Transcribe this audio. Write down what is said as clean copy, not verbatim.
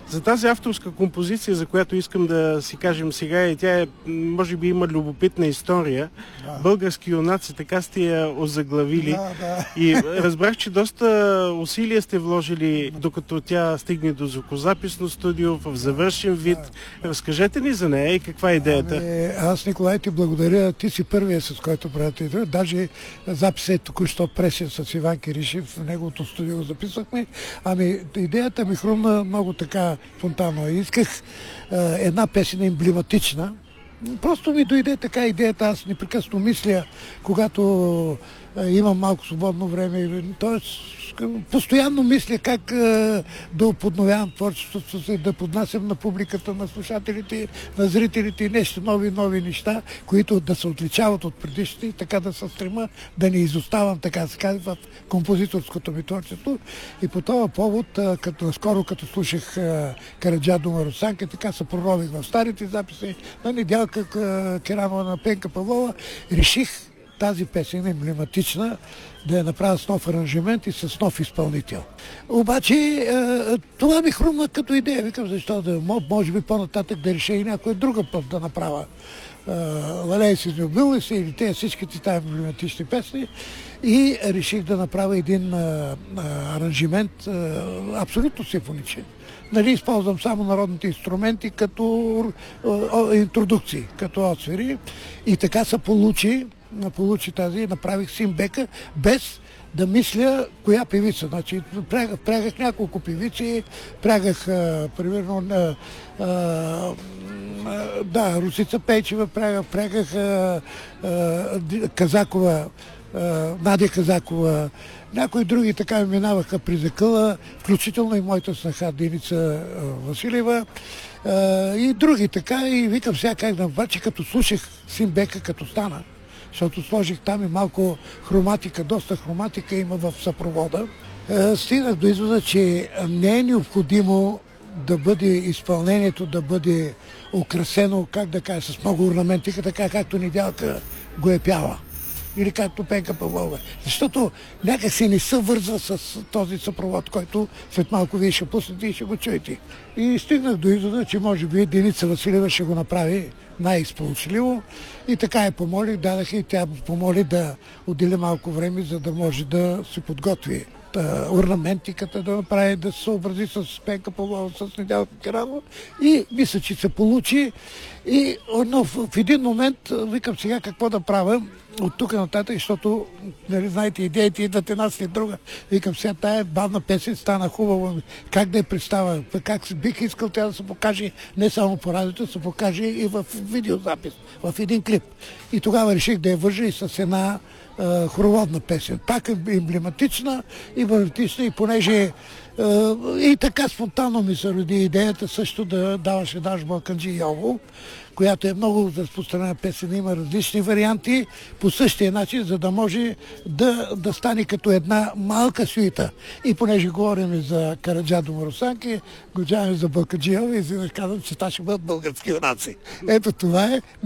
За тази авторска композиция, за която искам да си кажем сега, и тя може би има любопитна история. Да. Български юнаци, така сте я озаглавили. Да. И разбрах, че доста усилия сте вложили, докато тя стигне до звукозаписно студио в завършен вид. Да. Разкажете ни за нея и каква е идеята. Аз, Николай, ти благодаря. Ти си първия, с който правят интервю. Даже записът е току-що пресен с Иван Киришев. В неговото студио го записахме. Идеята ми хрумна много така спонтанно. Исках една песен емблематична. Просто ми дойде така идеята. Аз непрекъснато мисля, когато имам малко свободно време. Тоест, постоянно мисля как да подновявам творчеството си, да поднасям на публиката, на слушателите, на зрителите нещо нови неща, които да се отличават от предишните и така да се стрема да не изоставам, така се казва, в композиторското ми творчество. И по този повод, наскоро като слушах Караджа до Русанка, така се прорових в старите записи на Недялка Керамова, на Пенка Павлова, реших тази песен емблематична да я направя с нов аранжимент и с нов изпълнител. Обаче това ми хрумна като идея. Викам, защо да може би по-нататък да реша и някоя друга път да направя Лалей си любил се или те всичките тази емблематични песни и реших да направя един аранжимент абсолютно симфоничен. Нали, използвам само народните инструменти като интродукции, като отсвери и така се получи тази, направих Симбека, без да мисля коя певица. Значи, прягах няколко певици, примерно Русица Пейчева, прягах Казакова, Надя Казакова, някои други така минаваха при закъла, включително и моята снаха Деница Василева и други така. И викам сега как да направя, че като слушах Симбека, като стана, защото сложих там и малко хроматика, доста хроматика има в съпровода. Стигнах до извода, че не е необходимо да бъде изпълнението, да бъде украсено, как да кажа, с много орнаментика, така както Недялка го е пяла. Или както Пенка Павлова. Защото някак се не се вързва с този съпровод, който след малко вие ще пуснете и ще го чуете. И стигнах до извода, че може би Деница Василева ще го направи най-изполучливо. И така я помолих, дадах и тя помоли да отдели малко време, за да може да се подготви орнаментиката, да направи, да се съобрази с Пенка Павлова, с Недялка Керамова. И мисля, че се получи. Но в един момент викам сега какво да правя от тук нататък, защото, нали, знаете, идеите идват една след друга. Викам сега тая бавна песен стана хубава. Как да я представя? Как бих искал тя да се покаже не само по радиото, да се покаже и в видеозапис, в един клип. И тогава реших да я вържа и с една хороводна песен. Пак е емблематична и въртична, и понеже и така спонтанно ми се роди идеята също да даваш една Балканджи Йово, която е много разпространена песен, има различни варианти по същия начин, за да може да стане като една малка сюита. И понеже говорим за Караджа до Марусанки, говорим за Балканджи Йово и казвам, че това ще бъдат български юнаци. Ето това е.